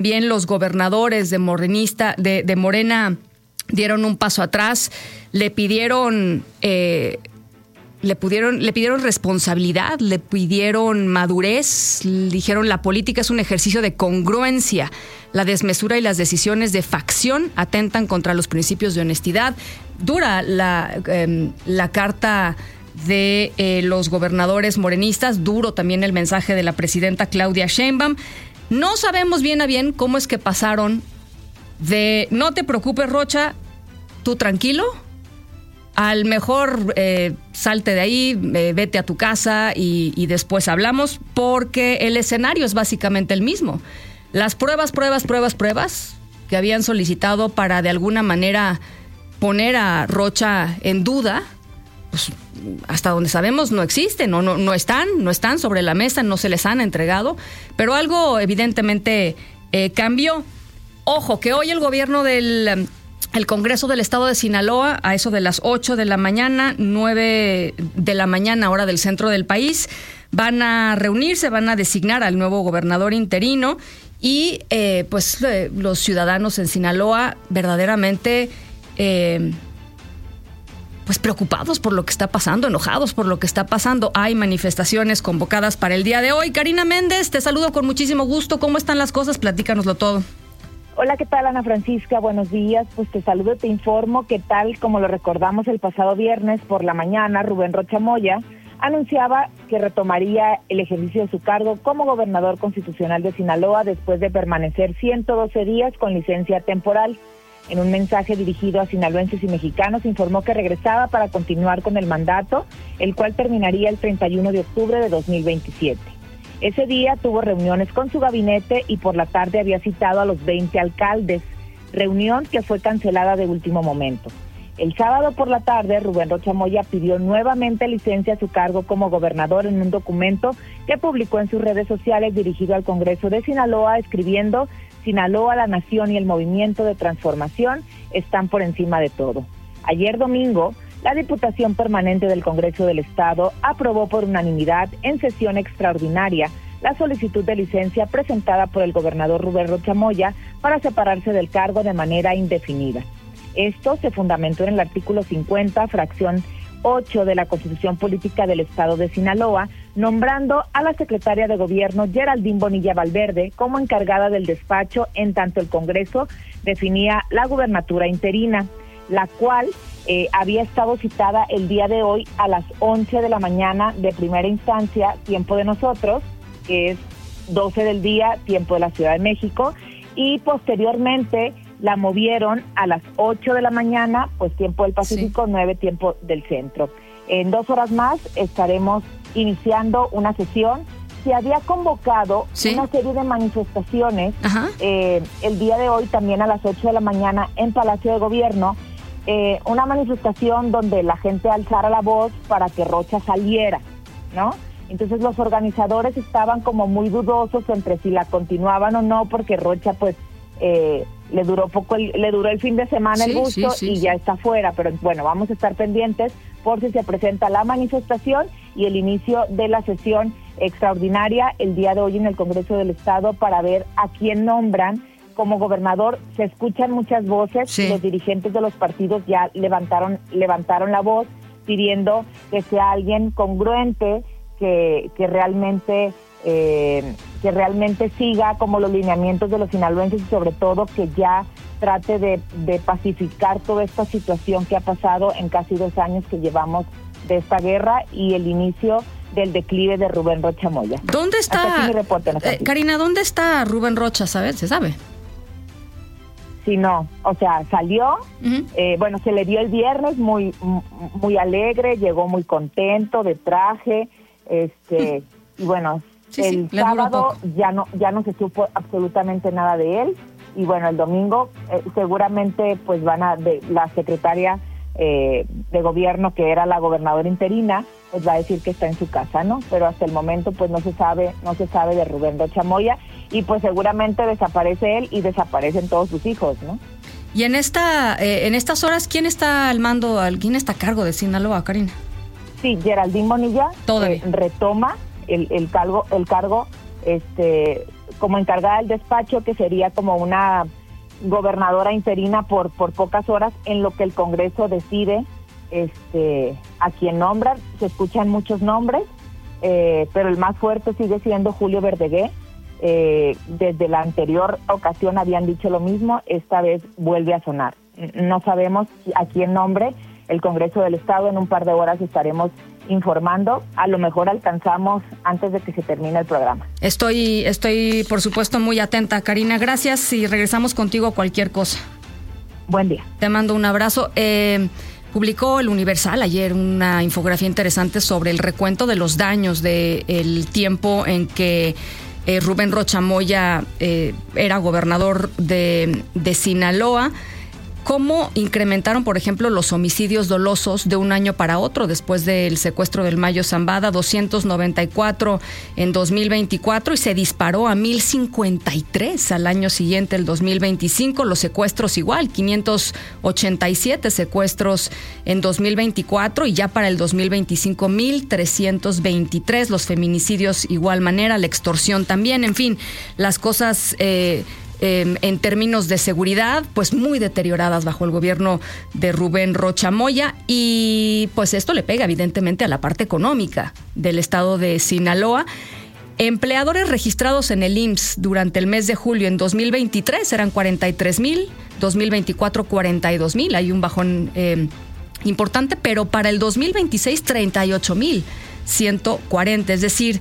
Bien, los gobernadores de Morena dieron un paso atrás, le pidieron responsabilidad, le pidieron madurez, dijeron la política es un ejercicio de congruencia, la desmesura y las decisiones de facción atentan contra los principios de honestidad. Dura la carta de los gobernadores morenistas, duro también el mensaje de la presidenta Claudia Sheinbaum. No sabemos bien a bien cómo es que pasaron de no te preocupes, Rocha, tú tranquilo, al mejor salte de ahí, vete a tu casa y después hablamos, porque el escenario es básicamente el mismo. Las pruebas que habían solicitado para de alguna manera poner a Rocha en duda, pues hasta donde sabemos no existen, no están sobre la mesa, no se les han entregado, pero algo evidentemente cambió. Ojo, que hoy el gobierno del Congreso del Estado de Sinaloa, a eso de las 8 de la mañana, 9 de la mañana, hora del centro del país, van a reunirse, van a designar al nuevo gobernador interino y los ciudadanos en Sinaloa verdaderamente preocupados por lo que está pasando, enojados por lo que está pasando. Hay manifestaciones convocadas para el día de hoy. Karina Méndez, te saludo con muchísimo gusto. ¿Cómo están las cosas? Platícanoslo todo. Hola, ¿qué tal, Ana Francisca? Buenos días. Pues te saludo, te informo que tal como lo recordamos el pasado viernes por la mañana, Rubén Rocha Moya anunciaba que retomaría el ejercicio de su cargo como gobernador constitucional de Sinaloa después de permanecer 112 días con licencia temporal. En un mensaje dirigido a sinaloenses y mexicanos, informó que regresaba para continuar con el mandato, el cual terminaría el 31 de octubre de 2027. Ese día tuvo reuniones con su gabinete y por la tarde había citado a los 20 alcaldes, reunión que fue cancelada de último momento. El sábado por la tarde, Rubén Rocha Moya pidió nuevamente licencia a su cargo como gobernador en un documento que publicó en sus redes sociales dirigido al Congreso de Sinaloa, escribiendo: Sinaloa, la nación y el movimiento de transformación están por encima de todo. Ayer domingo, la Diputación Permanente del Congreso del Estado aprobó por unanimidad en sesión extraordinaria la solicitud de licencia presentada por el gobernador Rubén Rocha Moya para separarse del cargo de manera indefinida. Esto se fundamentó en el artículo 50, fracción 8 de la Constitución Política del Estado de Sinaloa, nombrando a la secretaria de Gobierno Geraldine Bonilla Valverde como encargada del despacho en tanto el Congreso definía la gubernatura interina, la cual había estado citada el día de hoy a las 11 de la mañana de primera instancia, tiempo de nosotros, que es 12 del día, tiempo de la Ciudad de México, y posteriormente la movieron a las 8 de la mañana, pues tiempo del Pacífico, sí. 9 tiempo del centro. En 2 horas más estaremos iniciando una sesión. Se había convocado una serie de manifestaciones el día de hoy también a las 8 de la mañana en Palacio de Gobierno, una manifestación donde la gente alzara la voz para que Rocha saliera, ¿no? Entonces los organizadores estaban como muy dudosos entre si la continuaban o no, porque Rocha pues le duró el fin de semana el gusto y ya está fuera, pero bueno, vamos a estar pendientes por si se presenta la manifestación y el inicio de la sesión extraordinaria el día de hoy en el Congreso del Estado para ver a quién nombran como gobernador. Se escuchan muchas voces, los dirigentes de los partidos ya levantaron la voz pidiendo que sea alguien congruente, que realmente siga como los lineamientos de los sinaloenses y sobre todo que ya trate de pacificar toda esta situación que ha pasado en casi 2 años que llevamos de esta guerra y el inicio del declive de Rubén Rocha Moya. ¿Dónde está, mi reporte, Karina, dónde está Rubén Rocha? ¿Se sabe? Sí, no, o sea, salió, se le dio el viernes muy alegre, llegó muy contento, de traje, y bueno, el sábado ya no se supo absolutamente nada de él, y bueno, el domingo seguramente pues la secretaria de gobierno, que era la gobernadora interina, pues va a decir que está en su casa, ¿no? Pero hasta el momento pues no se sabe de Rubén Rocha Moya, y pues seguramente desaparece él y desaparecen todos sus hijos, ¿no? Y en estas horas, ¿quién está al mando, quién está a cargo de Sinaloa, Karina? Sí, Geraldine Bonilla retoma el cargo como encargada del despacho, que sería como una gobernadora interina por pocas horas, en lo que el Congreso decide a quien nombran. Se escuchan muchos nombres, pero el más fuerte sigue siendo Julio Verdegué. Desde la anterior ocasión habían dicho lo mismo, esta vez vuelve a sonar. No sabemos a quién nombre. El Congreso del Estado, en un par de horas estaremos informando. A lo mejor alcanzamos antes de que se termine el programa. Estoy por supuesto muy atenta, Karina. Gracias y regresamos contigo a cualquier cosa. Buen día. Te mando un abrazo. Publicó el Universal ayer una infografía interesante sobre el recuento de los daños del tiempo en que Rubén Rocha Moya era gobernador de Sinaloa. ¿Cómo incrementaron, por ejemplo, los homicidios dolosos de un año para otro después del secuestro del Mayo Zambada? 294 en 2024 y se disparó a 1053 al año siguiente, el 2025. Los secuestros igual, 587 secuestros en 2024 y ya para el 2025 1323. Los feminicidios igual manera, la extorsión también. En fin, las cosas en términos de seguridad, pues muy deterioradas bajo el gobierno de Rubén Rocha Moya, y pues esto le pega evidentemente a la parte económica del estado de Sinaloa. Empleadores registrados en el IMSS durante el mes de julio en 2023 eran 43,000, 2024 42,000, hay un bajón importante, pero para el 2026 38,140, es decir,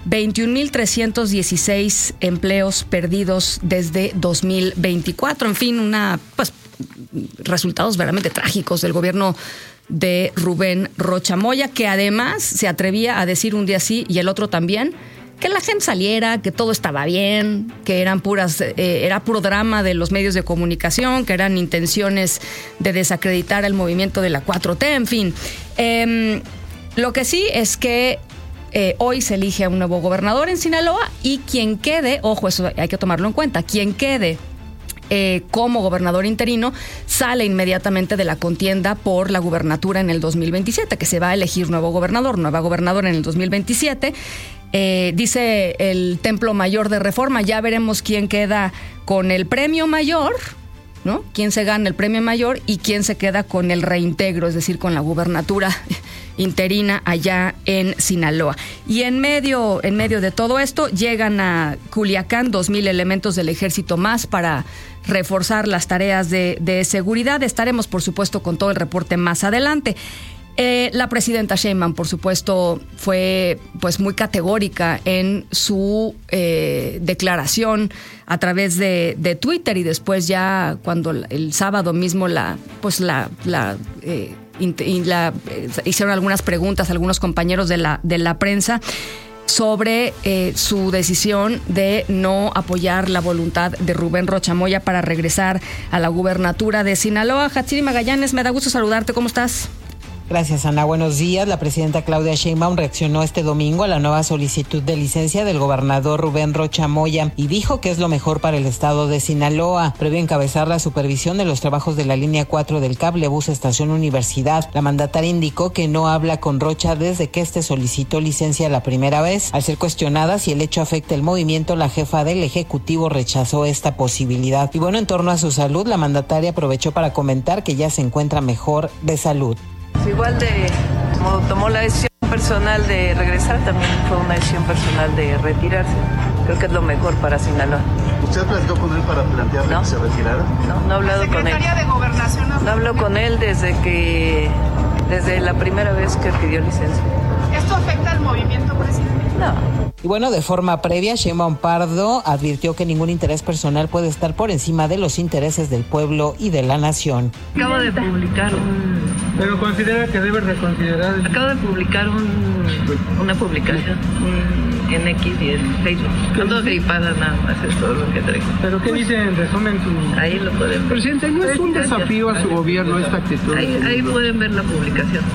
21,316 empleos perdidos desde 2024. En fin, resultados verdaderamente trágicos del gobierno de Rubén Rocha Moya, que además se atrevía a decir un día sí y el otro también que la gente saliera, que todo estaba bien, que era puro drama de los medios de comunicación, que eran intenciones de desacreditar el movimiento de la 4T, en fin. Lo que sí es que hoy se elige a un nuevo gobernador en Sinaloa y quien quede, ojo, eso hay que tomarlo en cuenta, quien quede como gobernador interino sale inmediatamente de la contienda por la gubernatura en el 2027, que se va a elegir nueva gobernadora en el 2027. Dice el Templo Mayor de Reforma, ya veremos quién queda con el premio mayor, ¿no? Quién se gana el premio mayor y quién se queda con el reintegro, es decir, con la gubernatura interina allá en Sinaloa. Y en medio de todo esto llegan a Culiacán 2,000 elementos del ejército más para reforzar las tareas de seguridad. Estaremos, por supuesto, con todo el reporte más adelante. La presidenta Sheinbaum, por supuesto, fue pues muy categórica en su declaración a través de Twitter, y después ya cuando el sábado mismo hicieron algunas preguntas a algunos compañeros de la prensa sobre su decisión de no apoyar la voluntad de Rubén Rocha Moya para regresar a la gubernatura de Sinaloa. Hatsiri Magallanes, me da gusto saludarte, ¿cómo estás? Gracias, Ana. Buenos días. La presidenta Claudia Sheinbaum reaccionó este domingo a la nueva solicitud de licencia del gobernador Rubén Rocha Moya y dijo que es lo mejor para el estado de Sinaloa. Previo a encabezar la supervisión de los trabajos de la línea 4 del cablebús Estación Universidad, la mandataria indicó que no habla con Rocha desde que este solicitó licencia la primera vez. Al ser cuestionada si el hecho afecta el movimiento, la jefa del Ejecutivo rechazó esta posibilidad. Y bueno, en torno a su salud, la mandataria aprovechó para comentar que ya se encuentra mejor de salud. Igual como tomó la decisión personal de regresar, también fue una decisión personal de retirarse. Creo que es lo mejor para Sinaloa. ¿Usted platicó con él para plantearle que se retirara? No he hablado con él. ¿Secretaria de Gobernación? No hablo con él desde la primera vez que pidió licencia. ¿Esto afecta al movimiento, presidente? No. Y bueno, de forma previa, Sheinbaum Pardo advirtió que ningún interés personal puede estar por encima de los intereses del pueblo y de la nación. Acabo de publicar ¿Pero considera que debe reconsiderar? Acabo de publicar una publicación en X y en Facebook. Ando gripada nada más, es todo lo que traigo. ¿Pero qué dice en resumen su...? Ahí lo pueden ver. Presidente, ¿no es un desafío a su gobierno esta actitud? Ahí pueden ver la publicación.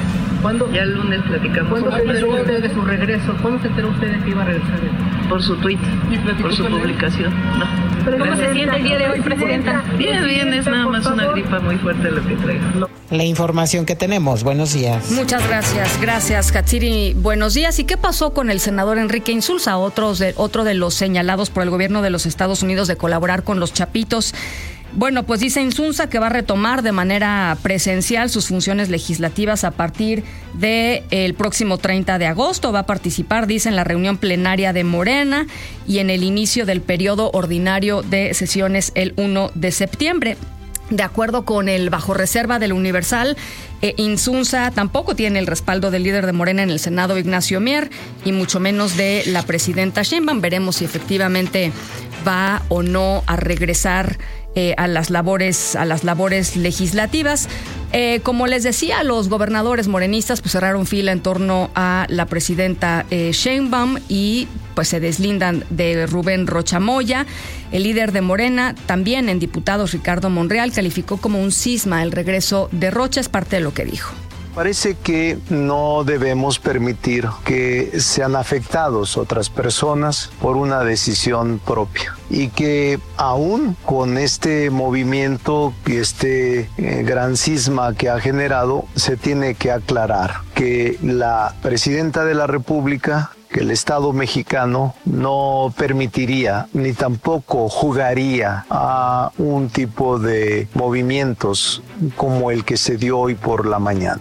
¿Cuándo? Ya el lunes platicamos. ¿Cuándo se enteró usted de su regreso? ¿Cuándo se enteró usted de que iba a regresar? Por su tweet, por su publicación. No. ¿Pero cómo se siente el día de hoy, Presidenta? Bien, es nada más una gripa muy fuerte lo que traigo. La información que tenemos. Buenos días. Muchas gracias, Hatsiri. Buenos días. ¿Y qué pasó con el senador Enrique Insulza, otro de los señalados por el gobierno de los Estados Unidos de colaborar con los Chapitos? Bueno, pues dice Insulza que va a retomar de manera presencial sus funciones legislativas a partir del próximo 30 de agosto. Va a participar, dice, en la reunión plenaria de Morena y en el inicio del periodo ordinario de sesiones el 1 de septiembre. De acuerdo con el bajo reserva del Universal, Insulza tampoco tiene el respaldo del líder de Morena en el Senado, Ignacio Mier, y mucho menos de la presidenta Sheinbaum. Veremos si efectivamente va o no a regresar a las labores legislativas. Como les decía, los gobernadores morenistas pues cerraron fila en torno a la presidenta Sheinbaum y pues se deslindan de Rubén Rocha Moya. El líder de Morena, también en diputados, Ricardo Monreal, calificó como un cisma el regreso de Rocha. Es parte de lo que dijo. Parece que no debemos permitir que sean afectados otras personas por una decisión propia y que aún con este movimiento y este gran cisma que ha generado, se tiene que aclarar que la presidenta de la República, que el Estado mexicano no permitiría ni tampoco jugaría a un tipo de movimientos como el que se dio hoy por la mañana.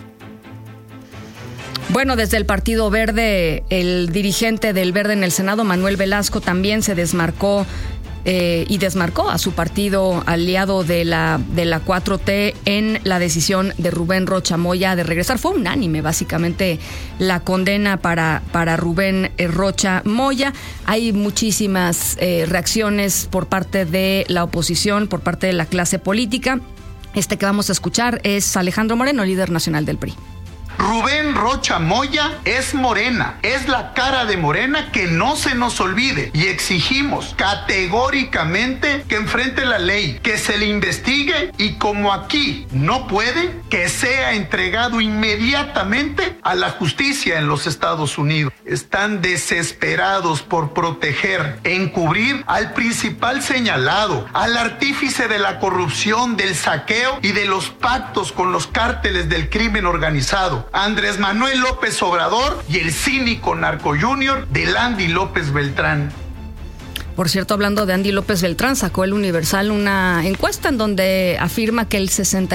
Bueno, desde el Partido Verde, el dirigente del Verde en el Senado, Manuel Velasco, también se desmarcó y desmarcó a su partido aliado de la 4T en la decisión de Rubén Rocha Moya de regresar. Fue unánime, básicamente, la condena para Rubén Rocha Moya. Hay muchísimas reacciones por parte de la oposición, por parte de la clase política. Este que vamos a escuchar es Alejandro Moreno, líder nacional del PRI. Rubén Rocha Moya es Morena, es la cara de Morena, que no se nos olvide, y exigimos categóricamente que enfrente la ley, que se le investigue y, como aquí no puede, que sea entregado inmediatamente a la justicia en los Estados Unidos. Están desesperados por proteger, encubrir al principal señalado, al artífice de la corrupción, del saqueo y de los pactos con los cárteles del crimen organizado, Andrés Manuel López Obrador, y el cínico narco junior de Andy López Beltrán. Por cierto, hablando de Andy López Beltrán, sacó el Universal una encuesta en donde afirma que el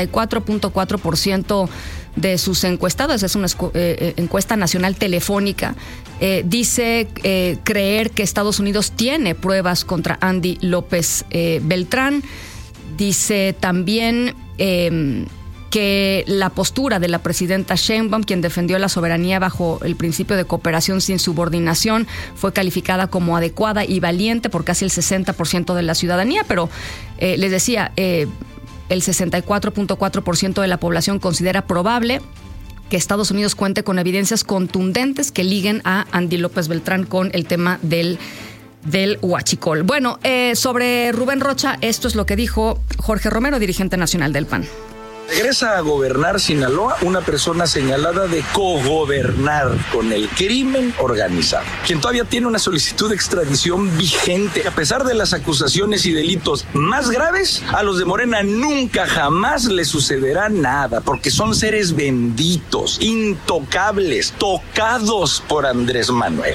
64.4% de sus encuestados, es una encuesta nacional telefónica, dice creer que Estados Unidos tiene pruebas contra Andy López Beltrán. Dice también que la postura de la presidenta Sheinbaum, quien defendió la soberanía bajo el principio de cooperación sin subordinación, fue calificada como adecuada y valiente por casi el 60% de la ciudadanía, pero les decía, el 64.4% de la población considera probable que Estados Unidos cuente con evidencias contundentes que liguen a Andy López Beltrán con el tema del huachicol. Bueno, sobre Rubén Rocha, esto es lo que dijo Jorge Romero, dirigente nacional del PAN. Regresa a gobernar Sinaloa una persona señalada de cogobernar con el crimen organizado, quien todavía tiene una solicitud de extradición vigente. A pesar de las acusaciones y delitos más graves, a los de Morena nunca jamás les sucederá nada, porque son seres benditos, intocables, tocados por Andrés Manuel.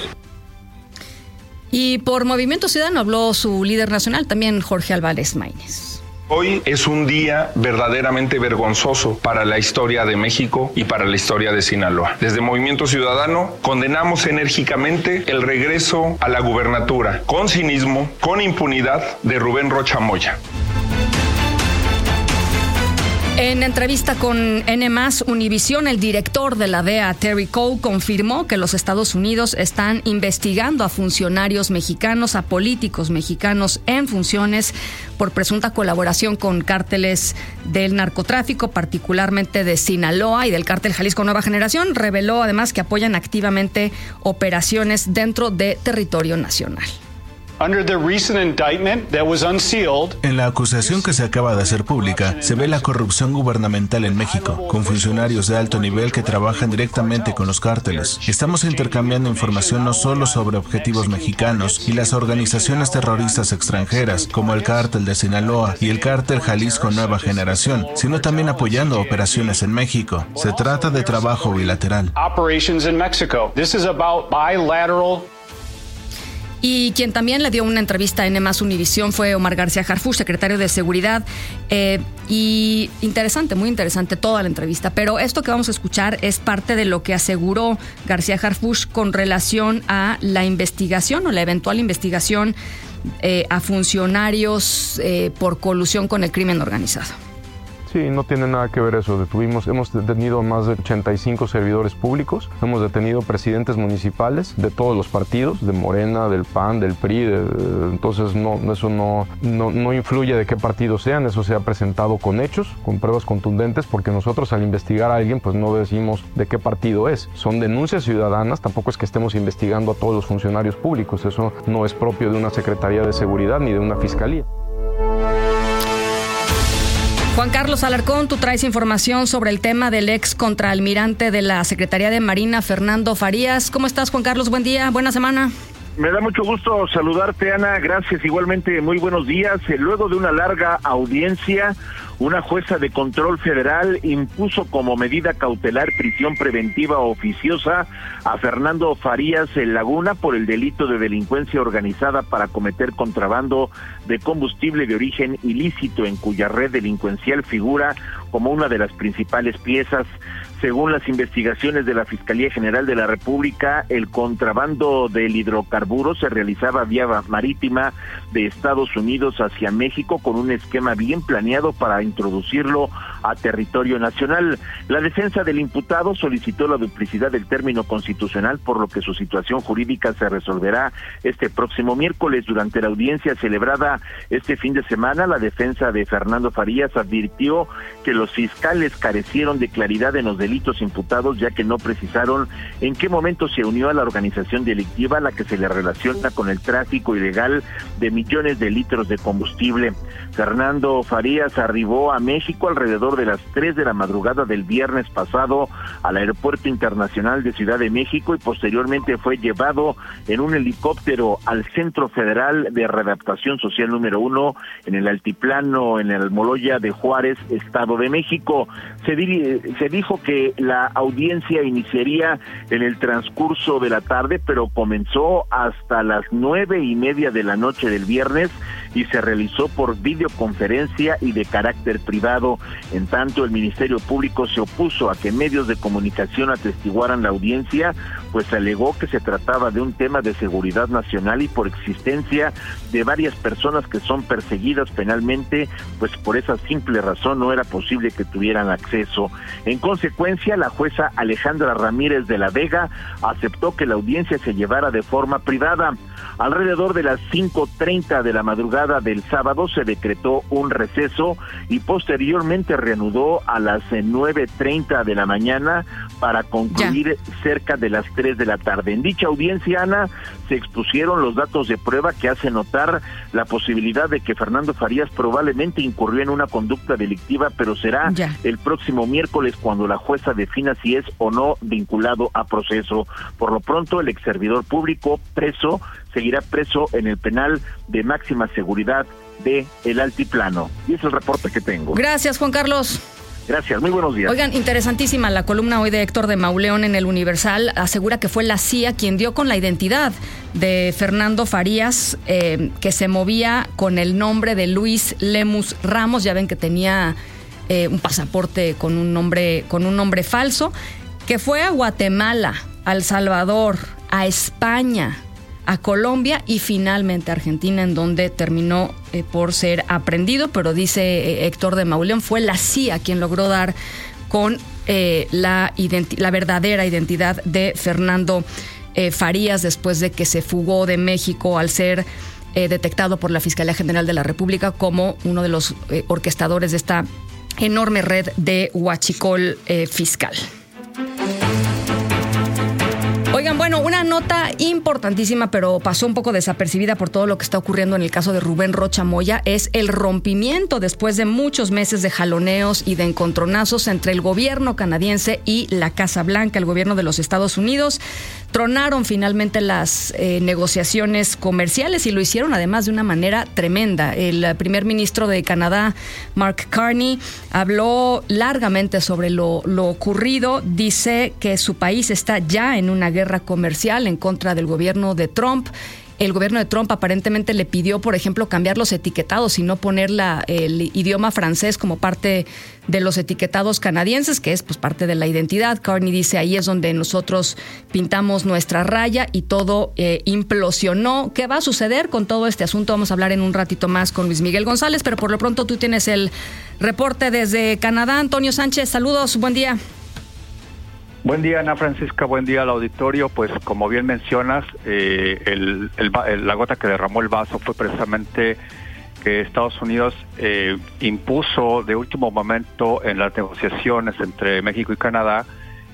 Y por Movimiento Ciudadano habló su líder nacional, también Jorge Álvarez Maínez. Hoy es un día verdaderamente vergonzoso para la historia de México y para la historia de Sinaloa. Desde Movimiento Ciudadano condenamos enérgicamente el regreso a la gubernatura con cinismo, con impunidad de Rubén Rocha Moya. En entrevista con N+, Univisión, el director de la DEA, Terry Cole, confirmó que los Estados Unidos están investigando a funcionarios mexicanos, a políticos mexicanos en funciones por presunta colaboración con cárteles del narcotráfico, particularmente de Sinaloa y del cártel Jalisco Nueva Generación. Reveló además que apoyan activamente operaciones dentro de territorio nacional. En la acusación que se acaba de hacer pública, se ve la corrupción gubernamental en México, con funcionarios de alto nivel que trabajan directamente con los cárteles. Estamos intercambiando información no solo sobre objetivos mexicanos y las organizaciones terroristas extranjeras, como el Cártel de Sinaloa y el Cártel Jalisco Nueva Generación, sino también apoyando operaciones en México. Se trata de trabajo bilateral. Y quien también le dio una entrevista en EMAS Univisión fue Omar García Harfuch, secretario de Seguridad. Y interesante, muy interesante toda la entrevista. Pero esto que vamos a escuchar es parte de lo que aseguró García Harfuch con relación a la investigación o la eventual investigación a funcionarios por colusión con el crimen organizado. Sí, no tiene nada que ver eso. Hemos detenido más de 85 servidores públicos, hemos detenido presidentes municipales de todos los partidos, de Morena, del PAN, del PRI, entonces eso no influye de qué partido sean, eso se ha presentado con hechos, con pruebas contundentes, porque nosotros al investigar a alguien pues no decimos de qué partido es. Son denuncias ciudadanas, tampoco es que estemos investigando a todos los funcionarios públicos, eso no es propio de una Secretaría de Seguridad ni de una Fiscalía. Juan Carlos Alarcón, tú traes información sobre el tema del ex contraalmirante de la Secretaría de Marina, Fernando Farías. ¿Cómo estás, Juan Carlos? Buen día, buena semana. Me da mucho gusto saludarte, Ana. Gracias, igualmente, muy buenos días. Luego de una larga audiencia, una jueza de control federal impuso como medida cautelar prisión preventiva oficiosa a Fernando Farías Laguna por el delito de delincuencia organizada para cometer contrabando de combustible de origen ilícito, en cuya red delincuencial figura como una de las principales piezas. Según las investigaciones de la Fiscalía General de la República, el contrabando del hidrocarburo se realizaba vía marítima de Estados Unidos hacia México con un esquema bien planeado para introducirlo a territorio nacional. La defensa del imputado solicitó la duplicidad del término constitucional, por lo que su situación jurídica se resolverá este próximo miércoles. Durante la audiencia celebrada este fin de semana, la defensa de Fernando Farías advirtió que los fiscales carecieron de claridad en los delitos imputados, ya que no precisaron en qué momento se unió a la organización delictiva a la que se le relaciona con el tráfico ilegal de millones de litros de combustible. Fernando Farías arribó a México alrededor de las 3 de la madrugada del viernes pasado al Aeropuerto Internacional de Ciudad de México y posteriormente fue llevado en un helicóptero al Centro Federal de Readaptación Social número 1 en el Altiplano, en el Almoloya de Juárez, Estado de México. Se dijo que la audiencia iniciaría en el transcurso de la tarde, pero comenzó hasta las 9:30 de la noche del viernes y se realizó por videoconferencia y de carácter privado. En tanto, el Ministerio Público se opuso a que medios de comunicación atestiguaran la audiencia, pues alegó que se trataba de un tema de seguridad nacional y por existencia de varias personas que son perseguidas penalmente, pues por esa simple razón no era posible que tuvieran acceso. En consecuencia, la jueza Alejandra Ramírez de la Vega aceptó que la audiencia se llevara de forma privada. Alrededor de las 5:30 de la madrugada del sábado se decretó un receso y posteriormente reanudó a las 9:30 de la mañana para concluir cerca de las 3 de la tarde. En dicha audiencia, Ana, se expusieron los datos de prueba que hacen notar la posibilidad de que Fernando Farías probablemente incurrió en una conducta delictiva, pero será el próximo miércoles cuando la jueza defina si es o no vinculado a proceso. Por lo pronto, el exservidor público seguirá preso en el penal de máxima seguridad de El Altiplano. Y ese es el reporte que tengo. Gracias, Juan Carlos. Gracias, muy buenos días. Oigan, interesantísima la columna hoy de Héctor de Mauleón en El Universal. Asegura que fue la CIA quien dio con la identidad de Fernando Farías, que se movía con el nombre de Luis Lemus Ramos. Ya ven que tenía un pasaporte con un nombre falso, que fue a Guatemala, a El Salvador, a España, a Colombia y finalmente a Argentina, en donde terminó por ser aprehendido, pero dice Héctor de Mauleón, fue la CIA quien logró dar con la verdadera identidad de Fernando Farías después de que se fugó de México al ser detectado por la Fiscalía General de la República como uno de los orquestadores de esta enorme red de huachicol fiscal. Oigan, bueno, una nota nota importantísima, pero pasó un poco desapercibida por todo lo que está ocurriendo en el caso de Rubén Rocha Moya, es el rompimiento después de muchos meses de jaloneos y de encontronazos entre el gobierno canadiense y la Casa Blanca, el gobierno de los Estados Unidos. Tronaron finalmente las negociaciones comerciales y lo hicieron además de una manera tremenda. El primer ministro de Canadá, Mark Carney, habló largamente sobre lo ocurrido. Dice que su país está ya en una guerra comercial en contra del gobierno de Trump. El gobierno de Trump aparentemente le pidió, por ejemplo, cambiar los etiquetados y no poner el idioma francés como parte de los etiquetados canadienses, que es pues parte de la identidad. Carney dice, ahí es donde nosotros pintamos nuestra raya y todo implosionó. ¿Qué va a suceder con todo este asunto? Vamos a hablar en un ratito más con Luis Miguel González, pero por lo pronto tú tienes el reporte desde Canadá. Antonio Sánchez, saludos, buen día. Buen día, Ana Francisca, buen día al auditorio. Pues como bien mencionas, la gota que derramó el vaso fue precisamente que Estados Unidos impuso de último momento en las negociaciones entre México y Canadá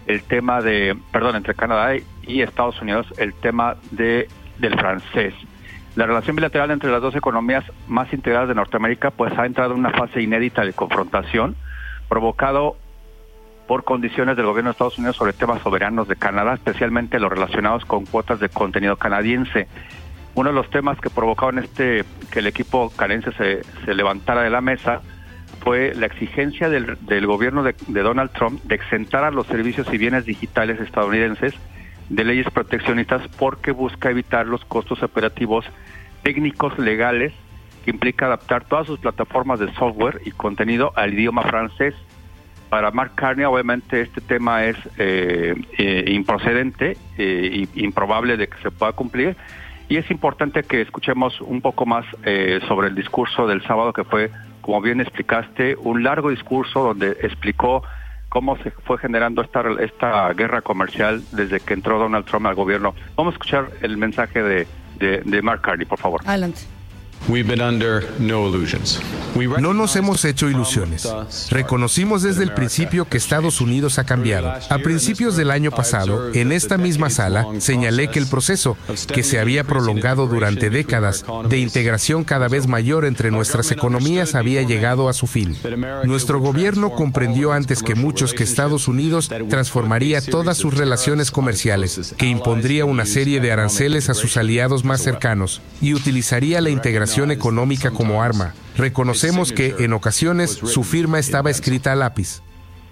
entre Canadá y Estados Unidos el tema del francés. La relación bilateral entre las dos economías más integradas de Norteamérica pues ha entrado en una fase inédita de confrontación, provocado por condiciones del gobierno de Estados Unidos sobre temas soberanos de Canadá, especialmente los relacionados con cuotas de contenido canadiense. Uno de los temas que provocaron que el equipo canadiense se levantara de la mesa fue la exigencia del gobierno de Donald Trump de exentar a los servicios y bienes digitales estadounidenses de leyes proteccionistas porque busca evitar los costos operativos técnicos legales que implica adaptar todas sus plataformas de software y contenido al idioma francés. Para Mark Carney, obviamente, este tema es improcedente e improbable de que se pueda cumplir. Y es importante que escuchemos un poco más sobre el discurso del sábado, que fue, como bien explicaste, un largo discurso donde explicó cómo se fue generando esta guerra comercial desde que entró Donald Trump al gobierno. Vamos a escuchar el mensaje de Mark Carney, por favor. Adelante. No nos hemos hecho ilusiones. Reconocimos desde el principio que Estados Unidos ha cambiado. A principios del año pasado, en esta misma sala, señalé que el proceso, que se había prolongado durante décadas, de integración cada vez mayor entre nuestras economías había llegado a su fin. Nuestro gobierno comprendió antes que muchos que Estados Unidos transformaría todas sus relaciones comerciales, que impondría una serie de aranceles a sus aliados más cercanos y utilizaría la integración económica como arma. Reconocemos que, en ocasiones, su firma estaba escrita a lápiz.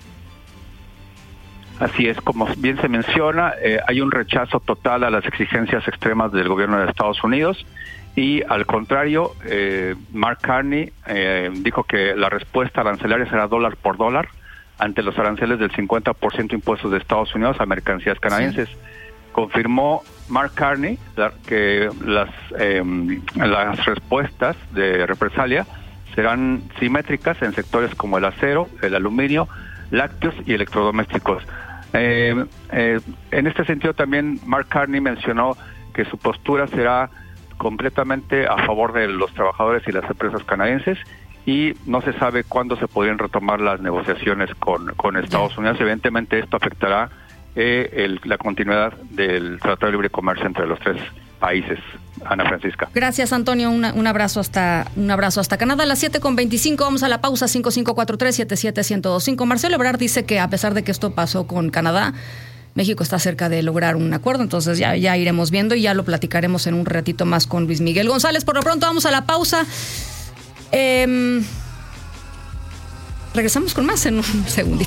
Así es, como bien se menciona, hay un rechazo total a las exigencias extremas del gobierno de Estados Unidos y, al contrario, Mark Carney dijo que la respuesta arancelaria será dólar por dólar ante los aranceles del 50% impuestos de Estados Unidos a mercancías canadienses. Sí. Confirmó Mark Carney que las respuestas de represalia serán simétricas en sectores como el acero, el aluminio, lácteos y electrodomésticos. En este sentido también Mark Carney mencionó que su postura será completamente a favor de los trabajadores y las empresas canadienses y no se sabe cuándo se podrían retomar las negociaciones con Estados Unidos. Evidentemente esto afectará la continuidad del Tratado de Libre Comercio entre los tres países. Ana Francisca. Gracias, Antonio. Un abrazo hasta Canadá. A las 7:25 vamos a la pausa. 5543-77125. Marcelo Ebrard dice que a pesar de que esto pasó con Canadá, México está cerca de lograr un acuerdo, entonces ya iremos viendo y ya lo platicaremos en un ratito más con Luis Miguel González. Por lo pronto vamos a la pausa. Regresamos con más en un segundito.